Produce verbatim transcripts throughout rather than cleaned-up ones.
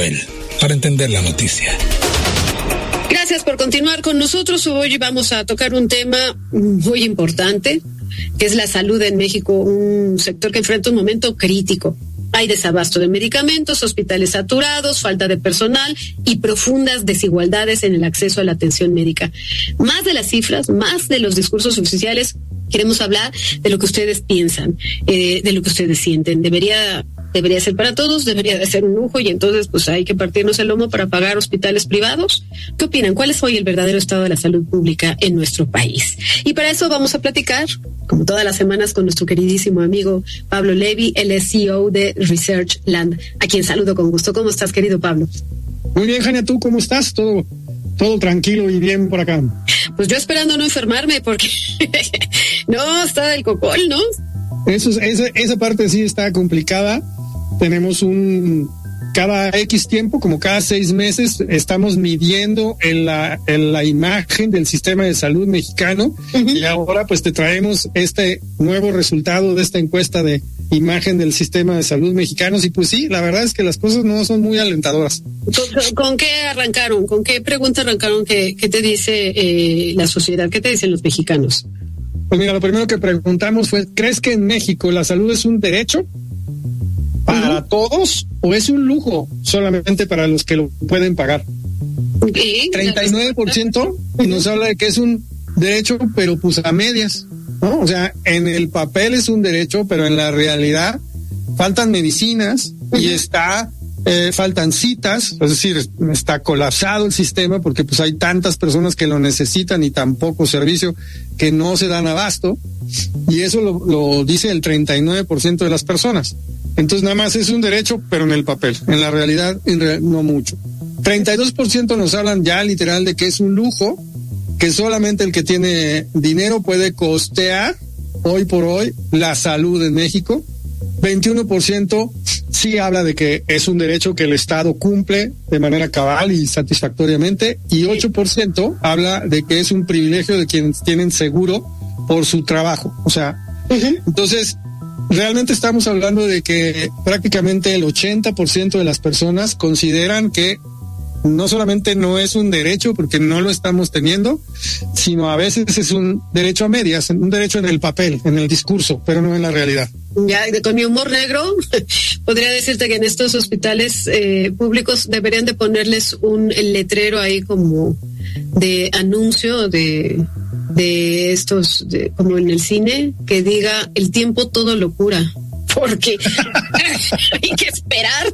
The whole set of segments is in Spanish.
Joel, para entender la noticia. Gracias por continuar con nosotros. Hoy vamos a tocar un tema muy importante, que es la salud en México, un sector que enfrenta un momento crítico. Hay desabasto de medicamentos, hospitales saturados, falta de personal y profundas desigualdades en el acceso a la atención médica. Más de las cifras, más de los discursos oficiales, queremos hablar de lo que ustedes piensan, eh, de lo que ustedes sienten. Debería debería ser para todos, debería de ser un lujo, y entonces pues hay que partirnos el lomo para pagar hospitales privados. ¿Qué opinan? ¿Cuál es hoy el verdadero estado de la salud pública en nuestro país? Y para eso vamos a platicar, como todas las semanas, con nuestro queridísimo amigo Pablo Levy. Él es C E O de Research Land, a quien saludo con gusto. ¿Cómo estás, querido Pablo? Muy bien, Jania, ¿tú cómo estás? Todo, todo tranquilo y bien por acá. Pues yo esperando no enfermarme, porque no, está del cocol, ¿no? Eso, esa, esa parte sí está complicada. Tenemos un, cada X tiempo, como cada seis meses, estamos midiendo en la, en la imagen del sistema de salud mexicano. Uh-huh. Y ahora pues te traemos este nuevo resultado de esta encuesta de imagen del sistema de salud mexicano. Y pues sí, la verdad es que las cosas no son muy alentadoras. ¿Con, con qué arrancaron? ¿Con qué pregunta arrancaron? ¿Qué, qué te dice eh, la sociedad? ¿Qué te dicen los mexicanos? Pues mira, lo primero que preguntamos fue, ¿crees que en México la salud es un derecho para uh-huh. todos o es un lujo solamente para los que lo pueden pagar? ¿Sí? treinta y nueve por ciento uh-huh. nos habla de que es un derecho, pero pues a medias, ¿no? O sea, en el papel es un derecho, pero en la realidad faltan medicinas uh-huh. y está eh, faltan citas, es decir, está colapsado el sistema porque pues hay tantas personas que lo necesitan y tan poco servicio que no se dan abasto, y eso lo, lo dice el treinta y nueve por ciento de las personas. Entonces nada más es un derecho, pero en el papel. En la realidad, en real, no mucho. treinta y dos por ciento nos hablan ya literal de que es un lujo, que solamente el que tiene dinero puede costear hoy por hoy la salud en México. veintiuno por ciento sí habla de que es un derecho que el Estado cumple de manera cabal y satisfactoriamente, y ocho por ciento habla de que es un privilegio de quienes tienen seguro por su trabajo. O sea, uh-huh. entonces realmente estamos hablando de que prácticamente el ochenta por ciento de las personas consideran que no solamente no es un derecho porque no lo estamos teniendo, sino a veces es un derecho a medias, un derecho en el papel, en el discurso, pero no en la realidad. Ya, con mi humor negro, podría decirte que en estos hospitales eh, públicos deberían de ponerles un letrero ahí como de anuncio de... de estos, de, como en el cine, que diga: el tiempo todo lo cura, porque hay que esperar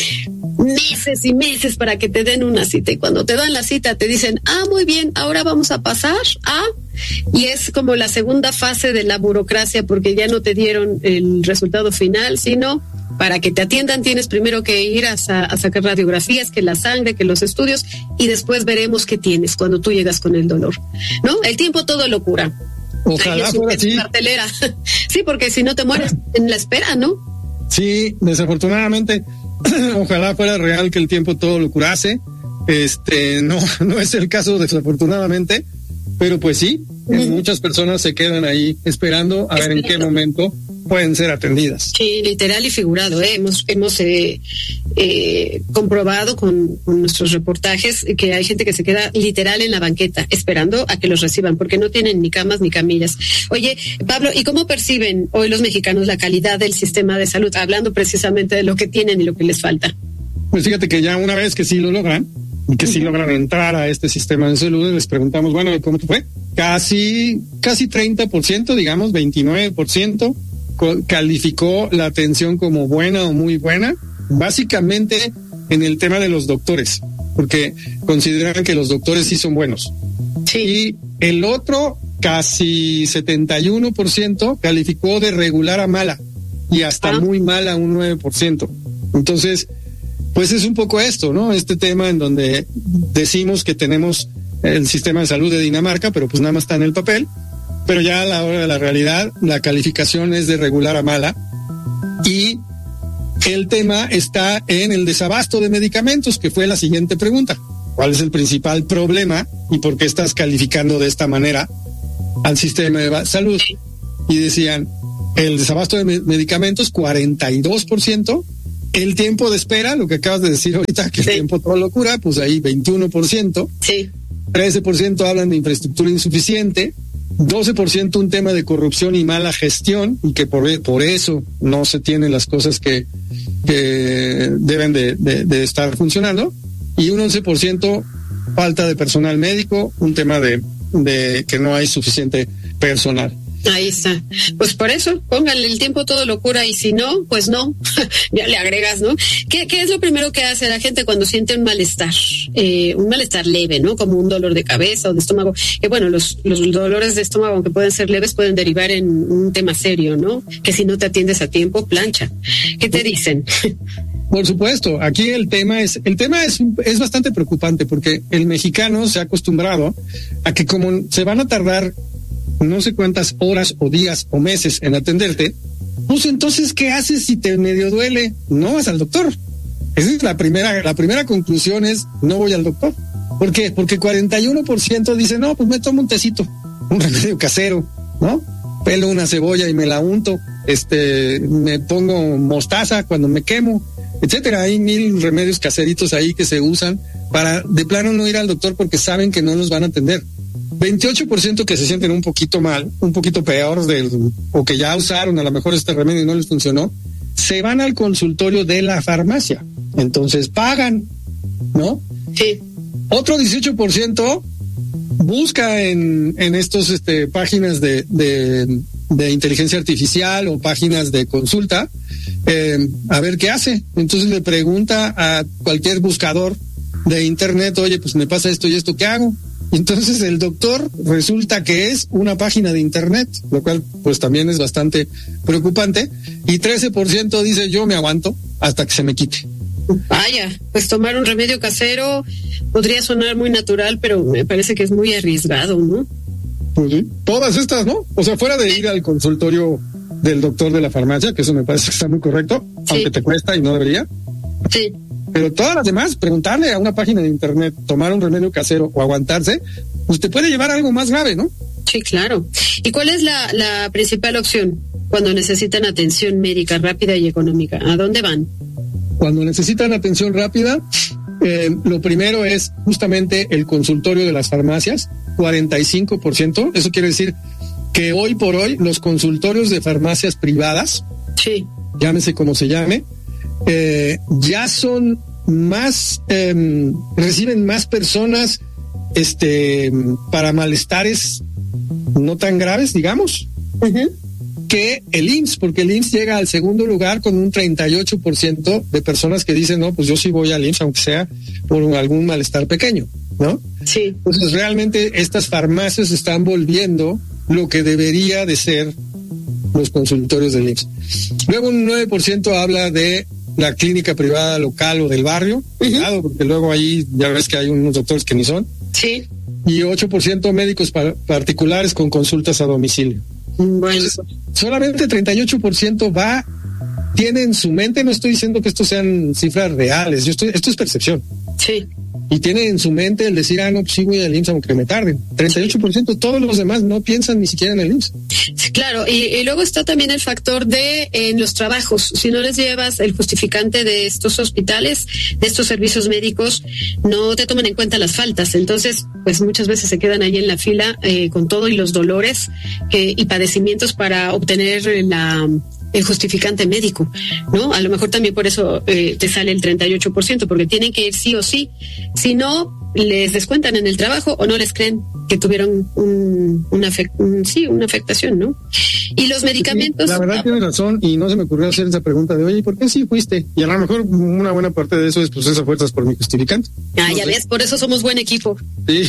meses y meses para que te den una cita, y cuando te dan la cita te dicen: ah, muy bien, ahora vamos a pasar a, y es como la segunda fase de la burocracia, porque ya no te dieron el resultado final, sino para que te atiendan tienes primero que ir a, sa- a sacar radiografías, que la sangre, que los estudios, y después veremos qué tienes cuando tú llegas con el dolor, ¿no? El tiempo todo lo cura. Ojalá fuera así. Cartelera. Sí, porque si no te mueres en la espera, ¿no? Sí, desafortunadamente, ojalá fuera real que el tiempo todo lo curase. Este, no, no es el caso, desafortunadamente, pero pues sí, uh-huh. muchas personas se quedan ahí esperando a ver en qué momento pueden ser atendidas. Sí, literal y figurado, ¿eh? Hemos, hemos eh, eh, comprobado con, con nuestros reportajes que hay gente que se queda literal en la banqueta esperando a que los reciban, porque no tienen ni camas ni camillas. Oye, Pablo, ¿y cómo perciben hoy los mexicanos la calidad del sistema de salud? Hablando precisamente de lo que tienen y lo que les falta. Pues fíjate que ya una vez que sí lo logran, y que sí logran entrar a este sistema de salud, les preguntamos, bueno, ¿cómo te fue? Casi, casi treinta por ciento, digamos, veintinueve por ciento, calificó la atención como buena o muy buena, básicamente en el tema de los doctores, porque consideran que los doctores sí son buenos. Sí. Y el otro, casi setenta y uno por ciento, calificó de regular a mala, y hasta ah. muy mala un nueve por ciento. Entonces, pues es un poco esto, ¿no? Este tema en donde decimos que tenemos el sistema de salud de Dinamarca, pero pues nada más está en el papel. Pero ya a la hora de la realidad, la calificación es de regular a mala, y el tema está en el desabasto de medicamentos, que fue la siguiente pregunta. ¿Cuál es el principal problema y por qué estás calificando de esta manera al sistema de salud? Y decían, el desabasto de medicamentos, cuarenta y dos por ciento, El tiempo de espera, lo que acabas de decir ahorita, que sí. El tiempo todo lo cura, pues ahí veintiuno por ciento. Sí. trece por ciento hablan de infraestructura insuficiente. doce por ciento un tema de corrupción y mala gestión, y que por, por eso no se tienen las cosas que, que deben de, de, de estar funcionando. Y un once por ciento falta de personal médico, un tema de, de que no hay suficiente personal. Ahí está. Pues por eso, pónganle el tiempo todo lo cura, y si no, pues no, ya le agregas, ¿no? ¿Qué, ¿Qué es lo primero que hace la gente cuando siente un malestar? Eh, un malestar leve, ¿no? Como un dolor de cabeza o de estómago. Que bueno, los, los dolores de estómago, aunque pueden ser leves, pueden derivar en un tema serio, ¿no? Que si no te atiendes a tiempo, plancha. ¿Qué te dicen? Por supuesto, aquí el tema es, el tema es, es bastante preocupante, porque el mexicano se ha acostumbrado a que como se van a tardar no sé cuántas horas o días o meses en atenderte, pues entonces, ¿qué haces si te medio duele? No vas al doctor. Esa es la primera, la primera conclusión es, no voy al doctor. ¿Por qué? Porque cuarenta y uno por ciento dice, no, pues me tomo un tecito, un remedio casero, ¿no? Pelo una cebolla y me la unto, este, me pongo mostaza cuando me quemo, etcétera. Hay mil remedios caseritos ahí que se usan para de plano no ir al doctor porque saben que no los van a atender. veintiocho por ciento que se sienten un poquito mal, un poquito peor del, o que ya usaron a lo mejor este remedio y no les funcionó, se van al consultorio de la farmacia. Entonces pagan, ¿no? Sí. Otro dieciocho por ciento busca en, en estos este, páginas de, de, de inteligencia artificial o páginas de consulta, eh, a ver qué hace. Entonces le pregunta a cualquier buscador de internet, oye, pues me pasa esto y esto, ¿qué hago? Entonces el doctor resulta que es una página de internet, lo cual pues también es bastante preocupante, y trece por ciento dice yo me aguanto hasta que se me quite. Vaya, pues tomar un remedio casero podría sonar muy natural, pero me parece que es muy arriesgado, ¿no? Pues sí, todas estas, ¿no? O sea, fuera de ir al consultorio del doctor de la farmacia, que eso me parece que está muy correcto, sí, aunque te cuesta y no debería. Sí. Pero todas las demás, preguntarle a una página de internet, tomar un remedio casero o aguantarse, pues te puede llevar a algo más grave, ¿no? Sí, claro. ¿Y cuál es la, la principal opción cuando necesitan atención médica rápida y económica? ¿A dónde van? Cuando necesitan atención rápida, eh, lo primero es justamente el consultorio de las farmacias, cuarenta y cinco por ciento. Eso quiere decir que hoy por hoy los consultorios de farmacias privadas, sí, llámese como se llame, Eh, ya son más, eh, reciben más personas este, para malestares no tan graves, digamos, uh-huh, que el I M S S, porque el I M S S llega al segundo lugar con un treinta y ocho por ciento de personas que dicen, no, pues yo sí voy al I M S S, aunque sea por algún malestar pequeño, ¿no? Sí. Entonces realmente estas farmacias están volviendo lo que debería de ser los consultorios del I M S S. Luego un nueve por ciento habla de la clínica privada local o del barrio, cuidado, uh-huh, porque luego ahí ya ves que hay unos doctores que ni son. Sí. Y ocho por ciento médicos pa- particulares con consultas a domicilio. Bueno. Entonces, solamente treinta y ocho por ciento va, tiene en su mente, no estoy diciendo que esto sean cifras reales, yo estoy, esto es percepción. Sí. Y tiene en su mente el decir, ah, no, pues sí voy al I M S S aunque me tarden. treinta y ocho por ciento, todos los demás no piensan ni siquiera en el I M S S. Sí, claro, y, y luego está también el factor de en los trabajos. Si no les llevas el justificante de estos hospitales, de estos servicios médicos, no te toman en cuenta las faltas. Entonces, pues muchas veces se quedan ahí en la fila eh, con todo y los dolores que, y padecimientos para obtener la... el justificante médico, ¿no? A lo mejor también por eso eh, te sale el treinta y ocho por ciento, porque tienen que ir sí o sí. Si no, les descuentan en el trabajo o no les creen que tuvieron un, una, afect, un, sí, una afectación, ¿no? Y los medicamentos... Sí, la verdad tienes razón, y no se me ocurrió hacer esa pregunta de, oye, ¿por qué sí fuiste? Y a lo mejor una buena parte de eso es, pues, esas fuerzas por mi justificante. Ah, no ya sé. ves, por eso somos buen equipo. Sí.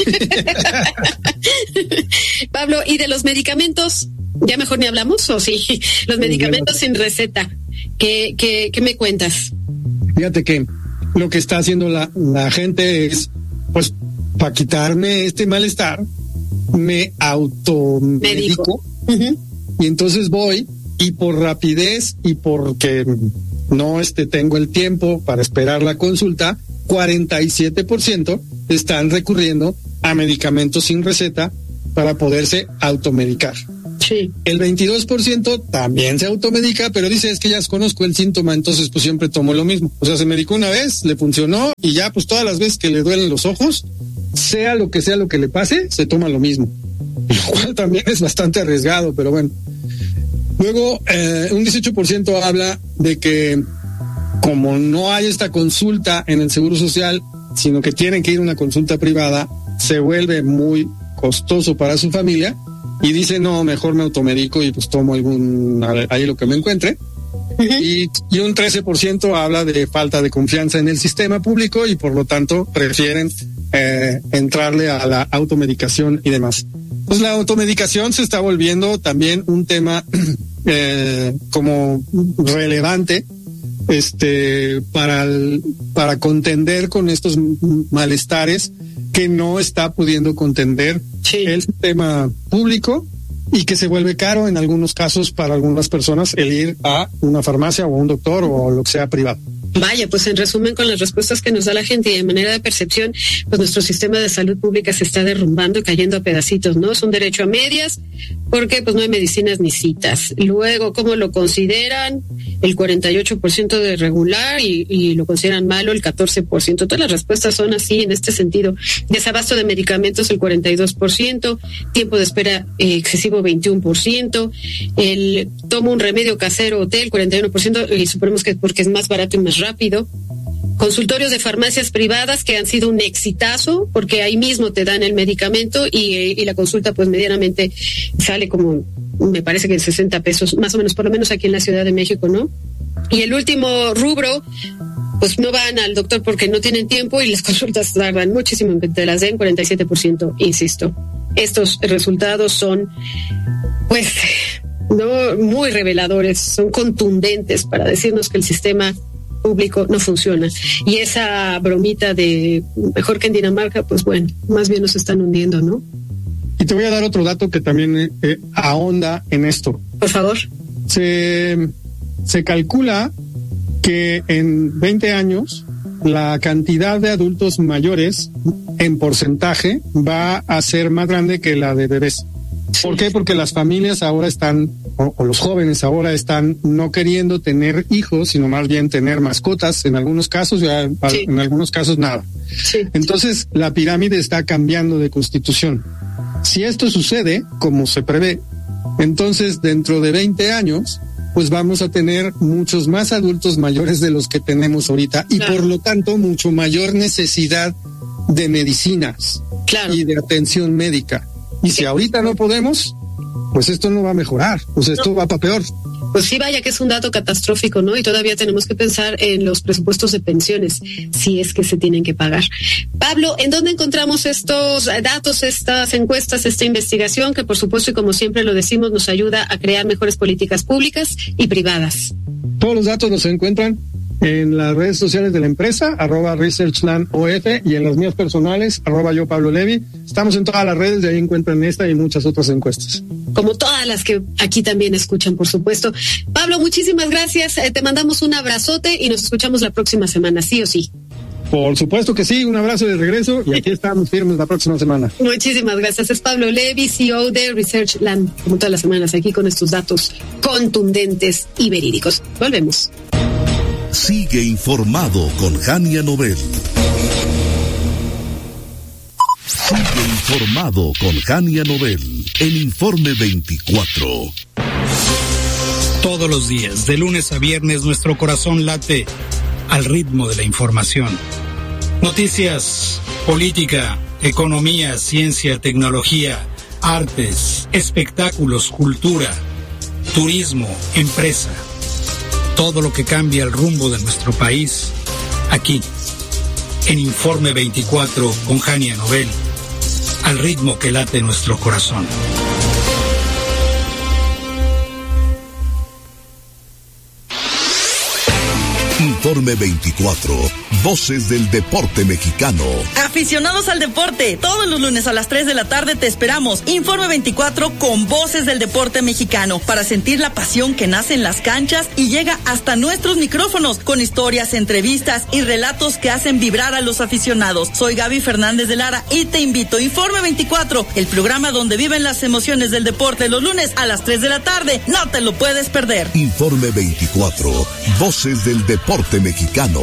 Pablo, ¿y de los medicamentos? ¿Ya mejor ni hablamos o sí? Los medicamentos sin receta. ¿Qué, qué, qué me cuentas? Fíjate que lo que está haciendo la, la gente es, pues, para quitarme este malestar, me automedico. Uh-huh. Y entonces voy y por rapidez y porque no este, tengo el tiempo para esperar la consulta, cuarenta y siete por ciento están recurriendo a medicamentos sin receta para poderse automedicar. Sí. El veintidós por ciento también se automedica, pero dice, es que ya conozco el síntoma, entonces pues siempre tomo lo mismo. O sea, se medicó una vez, le funcionó y ya pues todas las veces que le duelen los ojos, sea lo que sea lo que le pase, se toma lo mismo. Lo cual también es bastante arriesgado, pero bueno. Luego, eh, un dieciocho por ciento habla de que como no hay esta consulta en el Seguro Social, sino que tienen que ir a una consulta privada, se vuelve muy costoso para su familia y dice, no, mejor me automedico y pues tomo algún, ahí lo que me encuentre. Uh-huh. Y, y un trece por ciento habla de falta de confianza en el sistema público y por lo tanto prefieren eh, entrarle a la automedicación y demás. Pues la automedicación se está volviendo también un tema eh, como relevante este para el, para contender con estos malestares que no está pudiendo contender sí. el sistema público y que se vuelve caro en algunos casos para algunas personas el ir a una farmacia o a un doctor o lo que sea privado. Vaya, pues en resumen, con las respuestas que nos da la gente y de manera de percepción, pues nuestro sistema de salud pública se está derrumbando y cayendo a pedacitos, ¿no? Es un derecho a medias porque pues no hay medicinas ni citas. Luego, ¿cómo lo consideran? El cuarenta y ocho por ciento de regular y, y lo consideran malo el catorce por ciento. Todas las respuestas son así en este sentido. Desabasto de medicamentos el cuarenta y dos por ciento, tiempo de espera eh, excesivo veintiuno por ciento, el tomo un remedio casero hotel cuarenta y uno por ciento y suponemos que porque es más barato y más rápido. Consultorios de farmacias privadas que han sido un exitazo porque ahí mismo te dan el medicamento y, y la consulta pues medianamente sale como, me parece que sesenta pesos, más o menos, por lo menos aquí en la Ciudad de México, ¿no? Y el último rubro, pues no van al doctor porque no tienen tiempo y las consultas tardan muchísimo en que te las den, cuarenta y siete por ciento, insisto. Estos resultados son, pues, no muy reveladores, son contundentes para decirnos que el sistema público no funciona. Y esa bromita de mejor que en Dinamarca, pues bueno, más bien nos están hundiendo, ¿no? Y te voy a dar otro dato que también eh, ahonda en esto. Por favor. Se, se calcula que en veinte años la cantidad de adultos mayores en porcentaje va a ser más grande que la de bebés. ¿Por qué? Porque las familias ahora están, o, o los jóvenes ahora están no queriendo tener hijos, sino más bien tener mascotas, en algunos casos, ya, sí. en algunos casos nada. Sí. Entonces, la pirámide está cambiando de constitución. Si esto sucede, como se prevé, entonces dentro de veinte años, pues vamos a tener muchos más adultos mayores de los que tenemos ahorita y claro. por lo tanto mucho mayor necesidad de medicinas claro. y de atención médica. Y si ahorita no podemos, pues esto no va a mejorar, pues esto no. va para peor. Pues sí, vaya que es un dato catastrófico, ¿no? Y todavía tenemos que pensar en los presupuestos de pensiones, si es que se tienen que pagar. Pablo, ¿en dónde encontramos estos datos, estas encuestas, esta investigación que por supuesto y como siempre lo decimos nos ayuda a crear mejores políticas públicas y privadas? Todos los datos los encuentran en las redes sociales de la empresa, arroba ResearchlandOF, y en las mías personales, arroba yo Pablo Levi. Estamos en todas las redes, de ahí encuentran esta y muchas otras encuestas. Como todas las que aquí también escuchan, por supuesto. Pablo, muchísimas gracias, eh, te mandamos un abrazote y nos escuchamos la próxima semana, sí o sí. Por supuesto que sí, un abrazo de regreso y aquí estamos firmes la próxima semana. Muchísimas gracias, es Pablo Levi, C E O de Researchland, como todas las semanas aquí con estos datos contundentes y verídicos. Volvemos. Sigue informado con Jania Nobel. Sigue informado con Jania Nobel en Informe veinticuatro. Todos los días, de lunes a viernes, nuestro corazón late al ritmo de la información. Noticias, política, economía, ciencia, tecnología, artes, espectáculos, cultura, turismo, empresa. Todo lo que cambia el rumbo de nuestro país, aquí, en Informe veinticuatro con Jania Nobel, al ritmo que late nuestro corazón. Informe Informe veinticuatro, Voces del Deporte Mexicano. Aficionados al deporte, todos los lunes a las tres de la tarde te esperamos. Informe veinticuatro con Voces del Deporte Mexicano, para sentir la pasión que nace en las canchas y llega hasta nuestros micrófonos, con historias, entrevistas y relatos que hacen vibrar a los aficionados. Soy Gaby Fernández de Lara y te invito. Informe veinticuatro, el programa donde viven las emociones del deporte, los lunes a las tres de la tarde. No te lo puedes perder. Informe veinticuatro, Voces del Deporte Mexicano.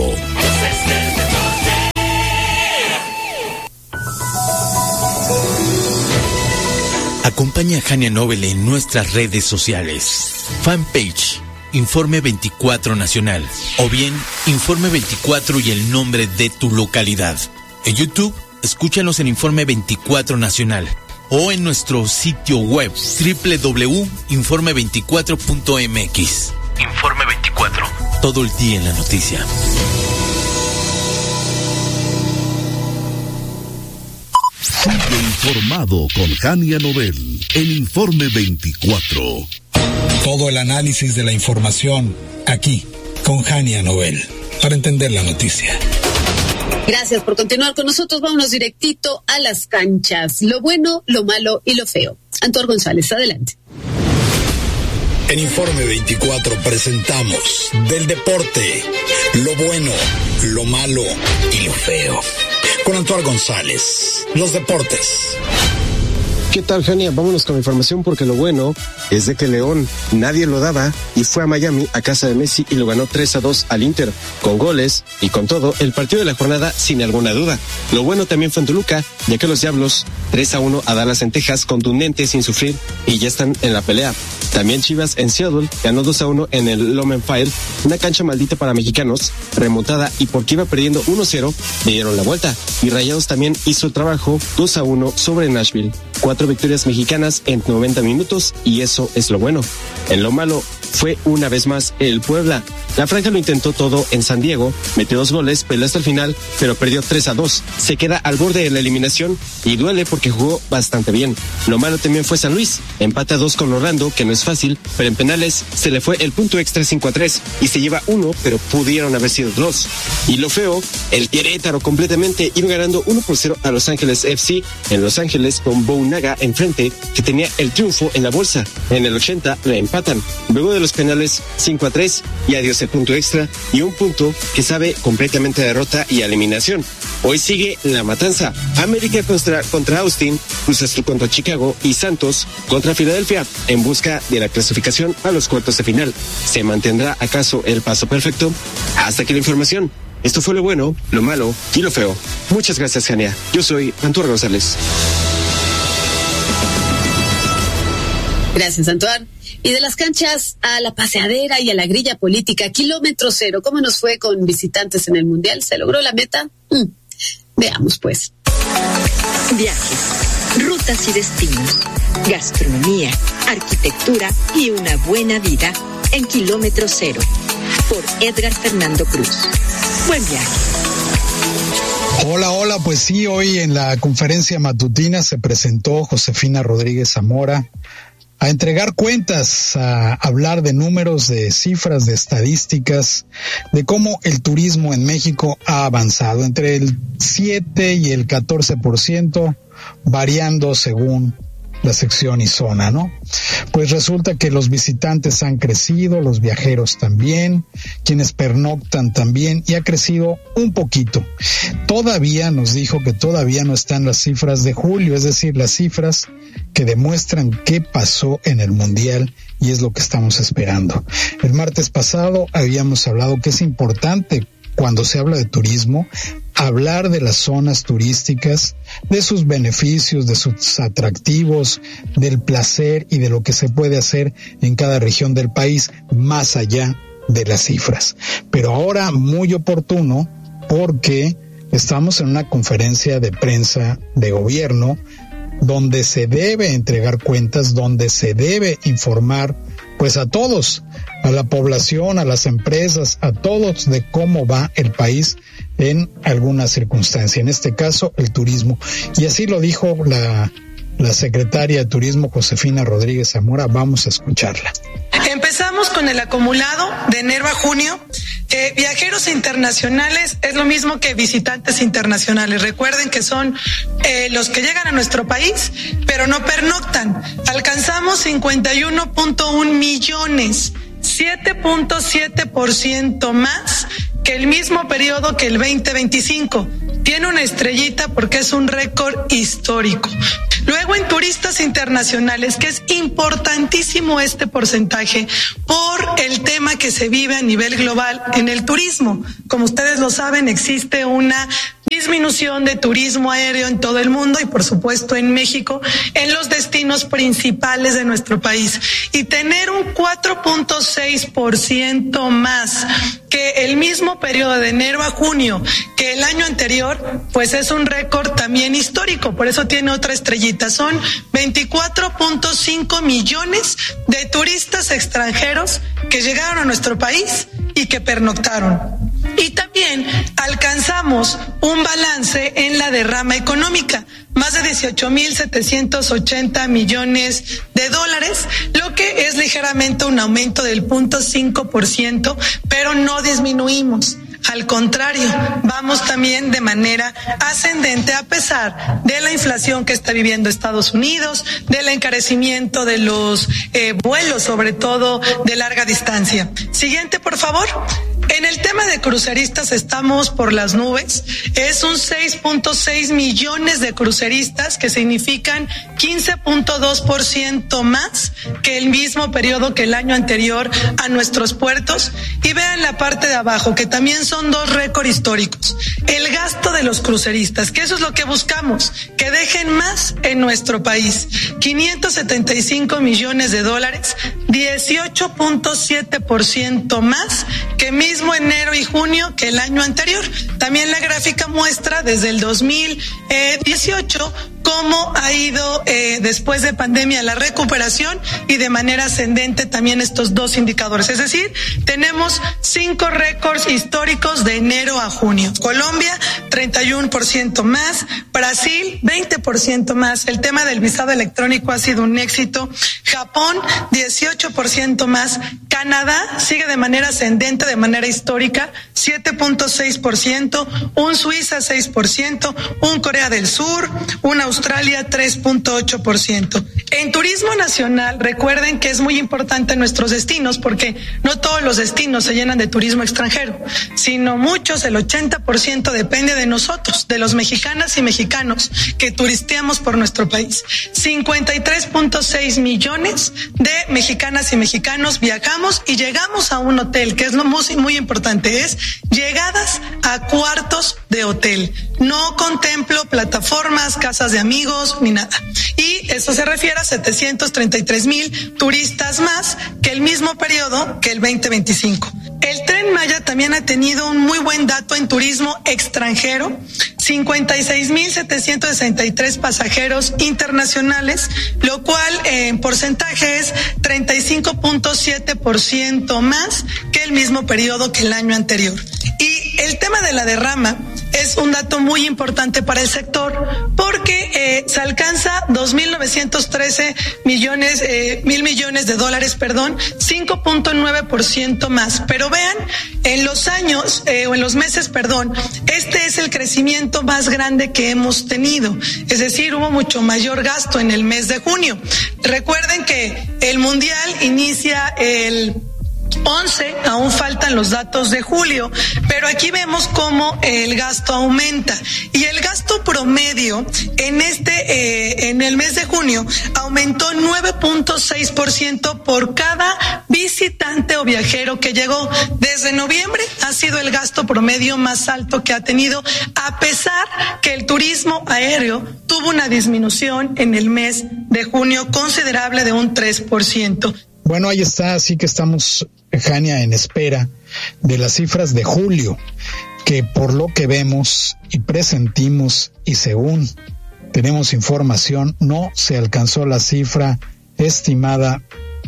Acompaña a Jania Nobel en nuestras redes sociales. Fanpage Informe veinticuatro Nacional, o bien Informe veinticuatro y el nombre de tu localidad. En YouTube, escúchanos en Informe veinticuatro Nacional o en nuestro sitio web doble u doble u doble u punto informe veinticuatro punto m x. Informe veinticuatro. Todo el día en la noticia. Sigue informado con Jania Nobel en Informe veinticuatro. Todo el análisis de la información aquí con Jania Nobel, para entender la noticia. Gracias por continuar con nosotros. Vámonos directito a las canchas. Lo bueno, lo malo y lo feo. Antuar González, adelante. En Informe veinticuatro presentamos del deporte, lo bueno, lo malo y lo feo. Con Antuar González, los deportes. ¿Qué tal, Jania? Vámonos con la información, porque lo bueno es de que León nadie lo daba y fue a Miami, a casa de Messi, y lo ganó tres a dos al Inter, con goles y con todo, el partido de la jornada sin alguna duda. Lo bueno también fue en Toluca, ya que los Diablos tres a uno a Dallas en Texas, contundente, sin sufrir, y ya están en la pelea. También Chivas en Seattle ganó dos a uno en el Lomen Fire, una cancha maldita para mexicanos, remontada, y porque iba perdiendo uno cero, le dieron la vuelta. Y Rayados también hizo el trabajo, dos a uno sobre Nashville. Cuatro victorias mexicanas en noventa minutos, y eso es lo bueno. En lo malo fue una vez más el Puebla. La franja lo intentó todo en San Diego, metió dos goles, peleó hasta el final, pero perdió tres a dos. Se queda al borde de la eliminación y duele porque jugó bastante bien. Lo malo también fue San Luis, empata a dos con Orlando, que no es fácil, pero en penales se le fue el punto extra cinco a tres y se lleva uno, pero pudieron haber sido dos. Y lo feo, el Querétaro completamente iba ganando uno por cero a Los Ángeles F C en Los Ángeles, con Bounaga enfrente, que tenía el triunfo en la bolsa. En el ochenta le empatan, luego de los penales cinco a tres, y adiós el punto extra y un punto que sabe completamente a derrota y a eliminación. Hoy sigue la matanza. América contra, contra Austin, Cruz Azul contra Chicago y Santos contra Filadelfia, en busca de la clasificación a los cuartos de final. ¿Se mantendrá acaso el paso perfecto? Hasta aquí la información. Esto fue lo bueno, lo malo y lo feo. Muchas gracias, Jania. Yo soy Antuar González. Gracias, Antuar. Y de las canchas a la paseadera y a la grilla política, kilómetro cero. ¿Cómo nos fue con visitantes en el Mundial? ¿Se logró la meta? Mm. Veamos, pues. Viajes, rutas y destinos, gastronomía, arquitectura y una buena vida en Kilómetro Cero, por Edgar Fernando Cruz. Buen viaje. Hola, hola, pues sí, hoy en la conferencia matutina se presentó Josefina Rodríguez Zamora a entregar cuentas, a hablar de números, de cifras, de estadísticas, de cómo el turismo en México ha avanzado entre el siete y el catorce por ciento, variando según la sección y zona, ¿no? Pues resulta que los visitantes han crecido, los viajeros también, quienes pernoctan también, y ha crecido un poquito. Todavía nos dijo que todavía no están las cifras de julio, es decir, las cifras que demuestran qué pasó en el Mundial, y es lo que estamos esperando. El martes pasado habíamos hablado que es importante, cuando se habla de turismo, hablar de las zonas turísticas, de sus beneficios, de sus atractivos, del placer y de lo que se puede hacer en cada región del país, más allá de las cifras. Pero ahora muy oportuno, porque estamos en una conferencia de prensa de gobierno donde se debe entregar cuentas, donde se debe informar pues a todos, a la población, a las empresas, a todos, de cómo va el país en alguna circunstancia, en este caso el turismo. Y así lo dijo la, la secretaria de Turismo, Josefina Rodríguez Zamora. Vamos a escucharla. Empezamos con el acumulado de enero a junio Eh, viajeros internacionales es lo mismo que visitantes internacionales. Recuerden que son eh, los que llegan a nuestro país, pero no pernoctan. Alcanzamos cincuenta y uno punto uno millones, siete punto siete por ciento más que el mismo periodo que el veinte veinticinco. Tiene una estrellita porque es un récord histórico. Luego en turistas internacionales, que es importantísimo este porcentaje por el tema que se vive a nivel global en el turismo. Como ustedes lo saben, existe una disminución de turismo aéreo en todo el mundo y por supuesto en México, en los destinos principales de nuestro país. Y tener un cuatro punto seis por ciento más que el mismo periodo de enero a junio que el año anterior, pues es un récord también histórico. Por eso tiene otra estrellita. Son veinticuatro punto cinco millones de turistas extranjeros que llegaron a nuestro país y que pernoctaron. Y también alcanzamos un balance en la derrama económica, más de dieciocho mil setecientos ochenta millones de dólares, lo que es ligeramente un aumento del cero punto cinco por ciento, pero no disminuimos. Al contrario, vamos también de manera ascendente a pesar de la inflación que está viviendo Estados Unidos, del encarecimiento de los eh, vuelos, sobre todo de larga distancia. Siguiente, por favor. En el tema de cruceristas estamos por las nubes. Es un seis punto seis millones de cruceristas, que significan quince punto dos por ciento más que el mismo periodo que el año anterior a nuestros puertos. Y vean la parte de abajo, que también son dos récords históricos. El gasto de los cruceristas, que eso es lo que buscamos, que dejen más en nuestro país. quinientos setenta y cinco millones de dólares, dieciocho punto siete por ciento más que mismo enero y junio que el año anterior. También la gráfica muestra desde el dos mil dieciocho cómo ha ido eh, después de pandemia la recuperación y de manera ascendente también estos dos indicadores. Es decir, tenemos cinco récords históricos de enero a junio. Colombia, treinta y uno por ciento más. Brasil, veinte por ciento más. El tema del visado electrónico ha sido un éxito. Japón, dieciocho por ciento más. Canadá sigue de manera ascendente, de manera histórica, siete punto seis por ciento. Un Suiza, seis por ciento. Un Corea del Sur, un Australia, tres punto ocho por ciento. En turismo nacional, recuerden que es muy importante nuestros destinos, porque no todos los destinos se llenan de turismo extranjero, sino muchos, el ochenta por ciento depende de nosotros, de los mexicanas y mexicanos que turisteamos por nuestro país. cincuenta y tres punto seis millones de mexicanas y mexicanos viajamos y llegamos a un hotel, que es lo muy, muy importante, es llegadas a cuartos de hotel. No contemplo plataformas, casas de amigos, ni nada. Y eso se refiere a setecientos treinta y tres mil turistas más que el mismo periodo que el veinte veinticinco. El Tren Maya también ha tenido un muy buen dato en turismo extranjero, cincuenta y seis mil setecientos sesenta y tres pasajeros internacionales, lo cual eh, en porcentaje es treinta y cinco punto siete por ciento más que el mismo periodo que el año anterior. Y el tema de la derrama es un dato muy importante para el sector, porque eh, se alcanza dos mil novecientos trece millones, eh, mil millones de dólares, perdón, cinco punto nueve por ciento más. Pero vean, en los años, eh, o en los meses, perdón, este es el crecimiento más grande que hemos tenido. Es decir, hubo mucho mayor gasto en el mes de junio. Recuerden que el Mundial inicia el once, aún faltan los datos de julio, pero aquí vemos cómo el gasto aumenta, y el gasto promedio en este eh, en el mes de junio aumentó nueve punto seis por ciento por cada visitante o viajero que llegó. Desde noviembre ha sido el gasto promedio más alto que ha tenido, a pesar que el turismo aéreo tuvo una disminución en el mes de junio considerable de un tres por ciento. Bueno, ahí está, así que estamos, Jania, en espera de las cifras de julio, que por lo que vemos y presentimos y según tenemos información, no se alcanzó la cifra estimada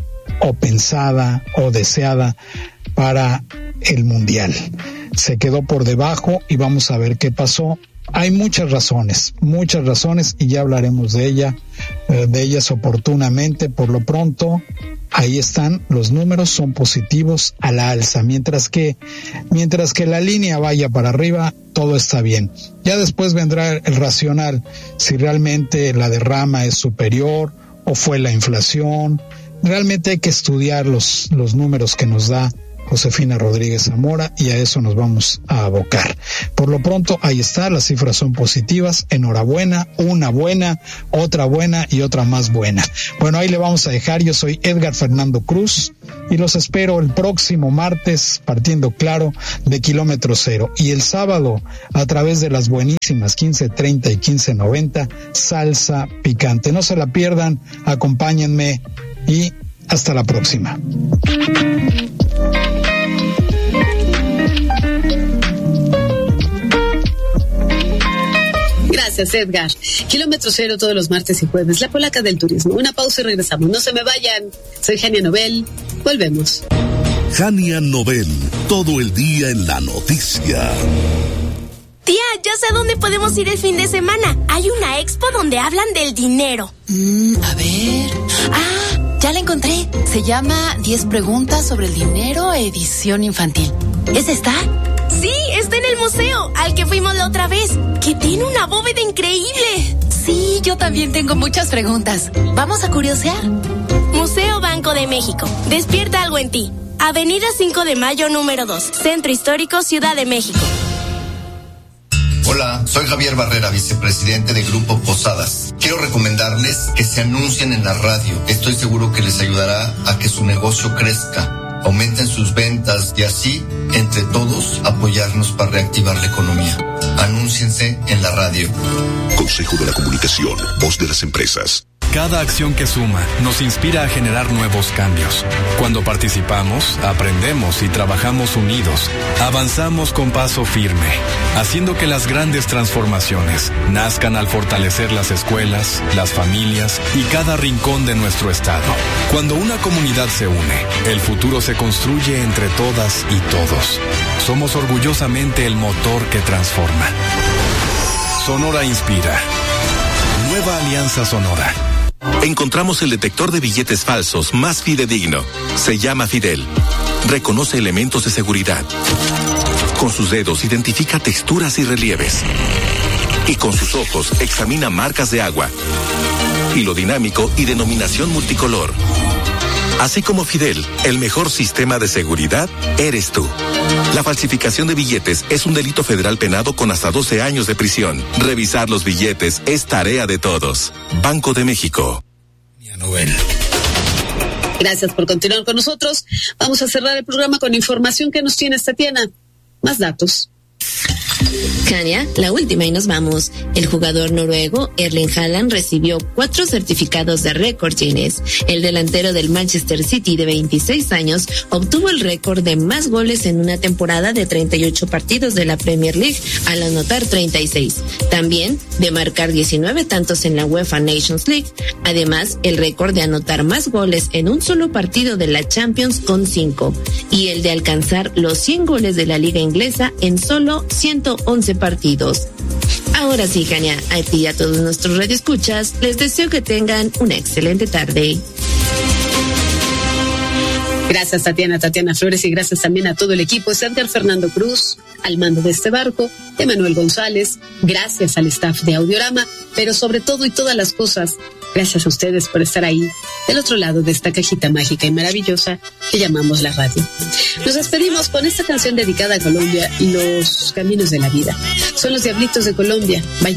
o pensada o deseada para el Mundial. Se quedó por debajo y vamos a ver qué pasó. hay muchas razones, muchas razones y ya hablaremos de ella, eh, de ellas oportunamente. Por lo pronto, ahí están, los números son positivos a la alza, mientras que, mientras que la línea vaya para arriba, todo está bien. Ya después vendrá el racional, si realmente la derrama es superior o fue la inflación. Realmente hay que estudiar los, los números que nos da Josefina Rodríguez Zamora y a eso nos vamos a abocar. Por lo pronto, ahí está, las cifras son positivas, enhorabuena, una buena, otra buena y otra más buena. Bueno, ahí le vamos a dejar, yo soy Edgar Fernando Cruz y los espero el próximo martes, partiendo claro de Kilómetro Cero, y el sábado a través de las buenísimas quince treinta y quince noventa, Salsa Picante. No se la pierdan, acompáñenme y hasta la próxima. Gracias, Edgar. Kilómetro Cero todos los martes y jueves. La polaca del turismo. Una pausa y regresamos. No se me vayan. Soy Jania Nobel. Volvemos. Jania Nobel. Todo el día en la noticia. Tía, ya sé a dónde podemos ir el fin de semana. Hay una expo donde hablan del dinero. Mm, a ver. Ah, ya la encontré. Se llama diez preguntas sobre el dinero, edición infantil. ¿Es esta? Sí, está en el museo, al que fuimos la otra vez, que tiene una bóveda increíble. Sí, yo también tengo muchas preguntas. ¿Vamos a curiosear? Museo Banco de México. Despierta algo en ti. Avenida cinco de Mayo, número dos. Centro Histórico, Ciudad de México. Hola, soy Javier Barrera, vicepresidente de Grupo Posadas. Quiero recomendarles que se anuncien en la radio. Estoy seguro que les ayudará a que su negocio crezca, aumenten sus ventas y así, entre todos, apoyarnos para reactivar la economía. Anúnciense en la radio. Consejo de la Comunicación, voz de las empresas. Cada acción que suma nos inspira a generar nuevos cambios. Cuando participamos, aprendemos y trabajamos unidos, avanzamos con paso firme, haciendo que las grandes transformaciones nazcan al fortalecer las escuelas, las familias y cada rincón de nuestro estado. Cuando una comunidad se une, el futuro se construye entre todas y todos. Somos orgullosamente el motor que transforma. Sonora Inspira. Nueva Alianza Sonora. Encontramos el detector de billetes falsos más fidedigno. Se llama Fidel. Reconoce elementos de seguridad. Con sus dedos identifica texturas y relieves. Y con sus ojos examina marcas de agua, hilo dinámico y denominación multicolor. Así como Fidel, el mejor sistema de seguridad eres tú. La falsificación de billetes es un delito federal penado con hasta doce años de prisión. Revisar los billetes es tarea de todos. Banco de México. Gracias por continuar con nosotros. Vamos a cerrar el programa con información que nos tiene Tatiana. Más datos. Jania, la última y nos vamos. El jugador noruego Erling Haaland recibió cuatro certificados de récord Guinness. El delantero del Manchester City de veintiséis años obtuvo el récord de más goles en una temporada de treinta y ocho partidos de la Premier League al anotar treinta y seis. También de marcar diecinueve tantos en la UEFA Nations League. Además, el récord de anotar más goles en un solo partido de la Champions con cinco. Y el de alcanzar los cien goles de la Liga Inglesa en solo ciento once partidos. Ahora sí, Jania, a ti y a todos nuestros radioescuchas, les deseo que tengan una excelente tarde. Gracias, Tatiana, Tatiana Flores, y gracias también a todo el equipo. Es Edgar Fernando Cruz, al mando de este barco, Emanuel González, gracias al staff de Audiorama, pero sobre todo y todas las cosas, gracias a ustedes por estar ahí, del otro lado de esta cajita mágica y maravillosa que llamamos la radio. Nos despedimos con esta canción dedicada a Colombia y los caminos de la vida. Son los Diablitos de Colombia. Vaya